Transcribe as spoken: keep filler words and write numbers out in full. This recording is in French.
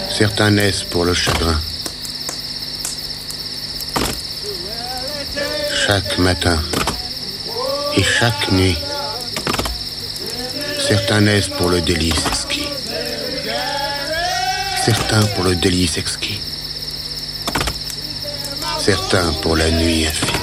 Certains naissent pour le chagrin. Chaque matin et chaque nuit, certains naissent pour le délice exquis. Certains pour le délice exquis. Certains pour la nuit infinie.